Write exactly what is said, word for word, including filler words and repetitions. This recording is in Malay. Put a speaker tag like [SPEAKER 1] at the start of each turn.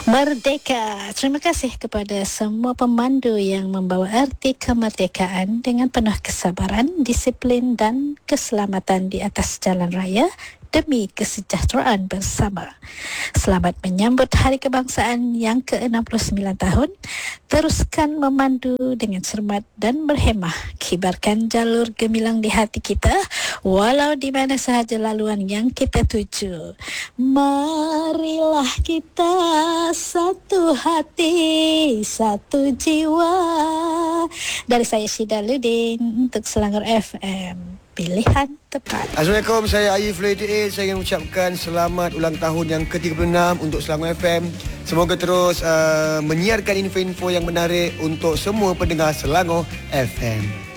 [SPEAKER 1] Merdeka. Terima kasih kepada semua pemandu yang membawa erti kemerdekaan dengan penuh kesabaran, disiplin dan keselamatan di atas jalan raya demi kesejahteraan bersama. Selamat menyambut Hari Kebangsaan yang ke enam puluh sembilan tahun. Teruskan memandu dengan cermat dan berhemah. Kibarkan jalur gemilang di hati kita walau di mana sahaja laluan yang kita tuju. Marilah kita satu hati, satu jiwa. Dari saya Syida Ludin untuk Selangor F M. Pilihan tepat.
[SPEAKER 2] Assalamualaikum, saya Aif Luidiin. Saya ingin mengucapkan selamat ulang tahun yang ke tiga puluh enam untuk Selangor F M. Semoga terus uh, menyiarkan info-info yang menarik untuk semua pendengar Selangor F M.